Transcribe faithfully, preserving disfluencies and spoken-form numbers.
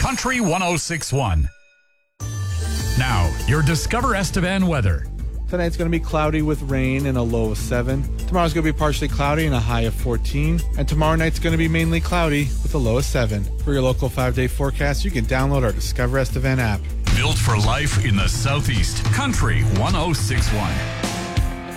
Country one oh six point one. Now, your Discover Estevan weather. Tonight's going to be cloudy with rain and a low of seven. Tomorrow's going to be partially cloudy and a high of fourteen. And tomorrow night's going to be mainly cloudy with a low of seven. For your local five-day forecast, you can download our Discover Estevan app. Built for life in the Southeast. Country one oh six point one.